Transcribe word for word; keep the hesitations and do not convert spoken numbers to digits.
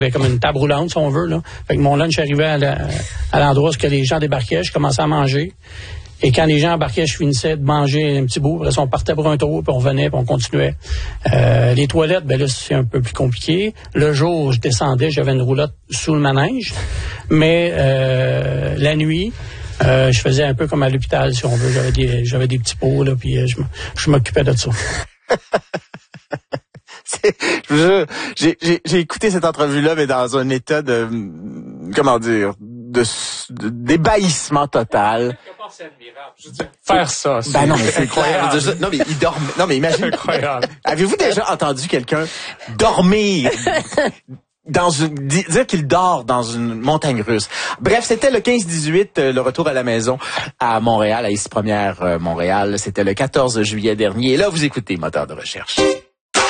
avait comme une table roulante, si on veut, là. Fait que mon lunch arrivait à, la, à l'endroit où les gens débarquaient, je commençais à manger. Et quand les gens embarquaient, je finissais de manger un petit bout. Après ça, on partait pour un tour, puis on revenait, puis on continuait. Euh, les toilettes, ben là, c'est un peu plus compliqué. Le jour, je descendais, j'avais une roulotte sous le manège. Mais euh, la nuit, euh, je faisais un peu comme à l'hôpital, si on veut. J'avais des, j'avais des petits pots, là, puis euh, je, je m'occupais de ça. C'est, je, j'ai, j'ai, j'ai écouté cette entrevue-là, mais dans un état de, comment dire, de, de d'ébahissement total. Faire ça, c'est, ben non, c'est incroyable. Clair, non, mais il dorme. Non, mais imagine. Incroyable. Avez-vous déjà entendu quelqu'un dormir dans une, dire qu'il dort dans une montagne russe? Bref, c'était le quinze dix-huit, le retour à la maison à Montréal, à Ici Première Montréal. C'était le quatorze juillet dernier. Et là, vous écoutez Moteur de recherche.